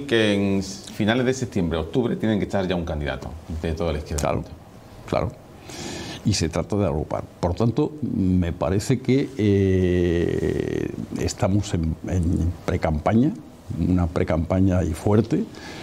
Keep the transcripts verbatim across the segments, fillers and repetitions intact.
decir que en finales de septiembre, octubre, tienen que estar ya un candidato de toda la izquierda. Claro, claro. Y se trata de agrupar. Por tanto, me parece que eh, estamos en, en pre-campaña, una pre-campaña y fuerte,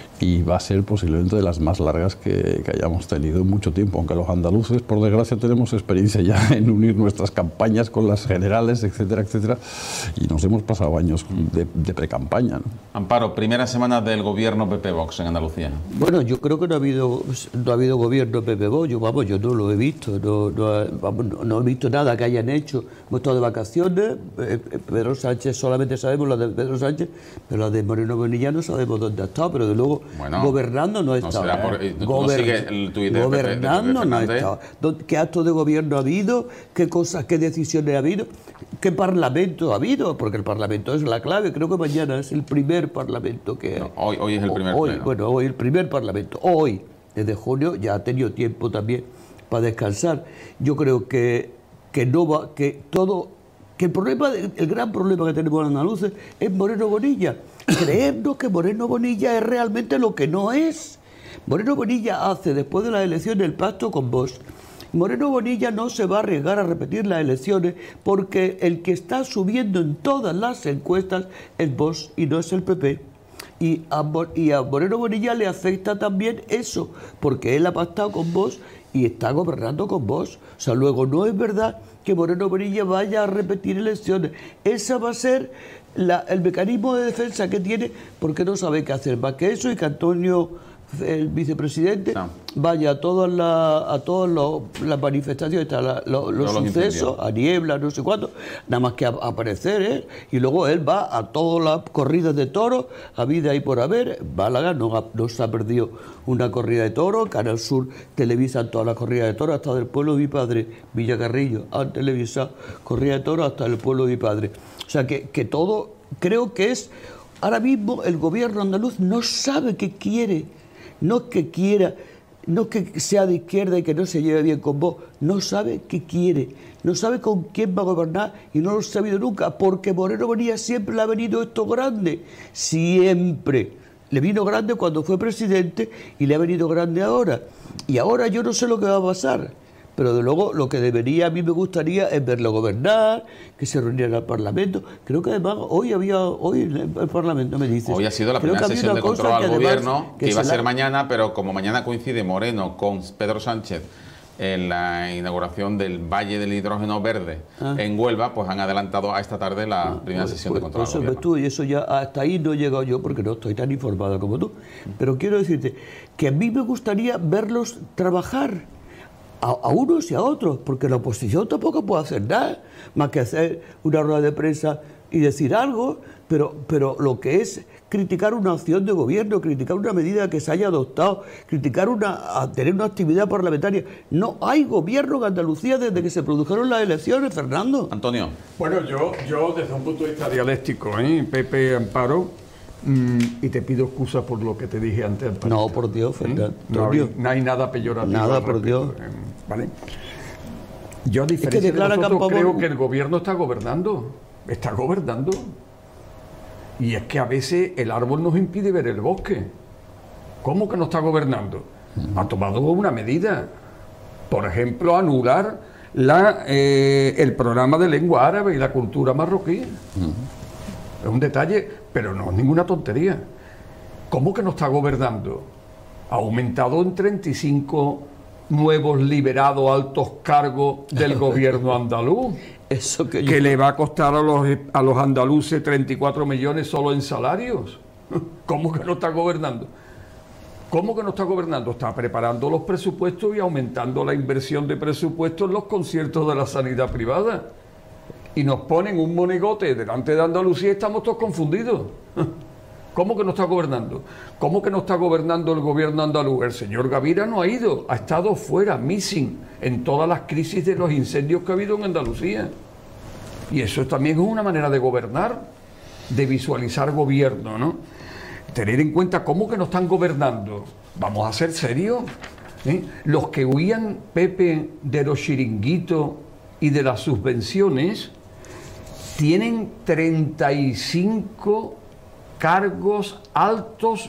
y va a ser posiblemente de las más largas que, que hayamos tenido en mucho tiempo, aunque los andaluces, por desgracia, tenemos experiencia ya en unir nuestras campañas con las generales, etcétera, etcétera, y nos hemos pasado años de, de pre-campaña, ¿no? Amparo, primera semana del gobierno P P Vox en Andalucía. Bueno, yo creo que no ha habido no ha habido gobierno P P Vox, yo, vamos, yo no lo he visto, no, no, vamos, no, no he visto nada que hayan hecho. Hemos estado de vacaciones, eh, Pedro Sánchez, solamente sabemos la de Pedro Sánchez, pero la de Moreno Bonilla no sabemos dónde ha estado, pero de luego bueno, gobernando no ha estado. No por, ¿tú Gober no sigues el Twitter gobernando de, de, de no ha estado. ¿Qué actos de gobierno ha habido? ¿Qué cosas, qué decisiones ha habido? ¿Qué parlamento ha habido? Porque el parlamento es la clave. Creo que mañana es el primer parlamento que... No, hoy, hoy es el primer hoy, pleno. Bueno, hoy el primer parlamento. Hoy, desde junio, ya ha tenido tiempo también para descansar. Yo creo que, que no va... que todo... que el problema, el gran problema que tenemos los andaluces es Moreno Bonilla. Creernos que Moreno Bonilla es realmente lo que no es. Moreno Bonilla hace, después de las elecciones, el pacto con Vox. Moreno Bonilla no se va a arriesgar a repetir las elecciones porque el que está subiendo en todas las encuestas es Vox y no es el P P. Y a, y a Moreno Bonilla le afecta también eso, porque él ha pactado con Vox y está gobernando con Vox. O sea, luego no es verdad que Moreno Bonilla vaya a repetir elecciones. Esa va a ser la, el mecanismo de defensa que tiene, porque no sabe qué hacer más que eso, y que Antonio, el vicepresidente, no. vaya a todas las a todas las manifestaciones, a la, lo, los no sucesos, los a Niebla, no sé cuánto, nada más que a, a aparecer, ¿eh? Y luego él va a todas las corridas de toros, a vida y por haber. Málaga no, no se ha perdido una corrida de toros, Canal Sur televisa todas las corridas de toros, hasta del pueblo de mi padre, Villacarrillo, han televisado corrida de toros hasta el pueblo de mi padre. O sea que, que todo, creo que es, ahora mismo el gobierno andaluz no sabe qué quiere. No es que quiera, no es que sea de izquierda y que no se lleve bien con vos, no sabe qué quiere, no sabe con quién va a gobernar y no lo ha sabido nunca, porque Moreno Bonilla siempre le ha venido esto grande, siempre. Le vino grande cuando fue presidente y le ha venido grande ahora. Y ahora yo no sé lo que va a pasar, pero de luego lo que debería, a mí me gustaría, es verlo gobernar, que se reuniera el Parlamento. Creo que además hoy había, hoy el Parlamento me dice. Hoy ha sido la primera sesión de control al gobierno, que, que iba a ser la... mañana, pero como mañana coincide Moreno con Pedro Sánchez en la inauguración del Valle del Hidrógeno Verde ah. en Huelva, pues han adelantado a esta tarde la ah, primera pues, sesión pues, de control pues, al gobierno. Tú, y eso ya hasta ahí no he llegado yo porque no estoy tan informado como tú. Pero quiero decirte que a mí me gustaría verlos trabajar. A, a unos y a otros, porque la oposición tampoco puede hacer nada, más que hacer una rueda de prensa y decir algo, pero, pero lo que es criticar una acción de gobierno, criticar una medida que se haya adoptado, criticar una, a tener una actividad parlamentaria. No hay gobierno en Andalucía desde que se produjeron las elecciones, Fernando. Antonio. Bueno, yo, yo desde un punto de vista dialéctico, ¿eh? Pepe, Amparo, Mm, y te pido excusas por lo que te dije antes. No, por Dios, Fernando. ¿Eh? No, hay, no hay nada peyorativo. Nada, por Dios. Eh, ¿vale? Yo, a diferencia es que de nosotros, creo que el gobierno está gobernando. Está gobernando. Y es que a veces el árbol nos impide ver el bosque. ¿Cómo que no está gobernando? Uh-huh. Ha tomado una medida. Por ejemplo, anular la, eh, el programa de lengua árabe y la cultura marroquí. Uh-huh. Es un detalle, pero no es ninguna tontería. ¿Cómo que no está gobernando? Ha aumentado en treinta y cinco nuevos liberados altos cargos del gobierno andaluz. Eso que, que yo... le va a costar a los, a los andaluces treinta y cuatro millones solo en salarios. ¿Cómo que no está gobernando? ¿Cómo que no está gobernando? Está preparando los presupuestos y aumentando la inversión de presupuestos en los conciertos de la sanidad privada. Y nos ponen un monigote delante de Andalucía y estamos todos confundidos. ¿Cómo que no está gobernando? ¿Cómo que no está gobernando el gobierno andaluz? El señor Gavira no ha ido, ha estado fuera, missing, en todas las crisis de los incendios que ha habido en Andalucía. Y eso también es una manera de gobernar, de visualizar gobierno, ¿no? Tener en cuenta cómo que no están gobernando. Vamos a ser serios, ¿eh? Los que huían, Pepe, de los chiringuitos y de las subvenciones, tienen treinta y cinco cargos altos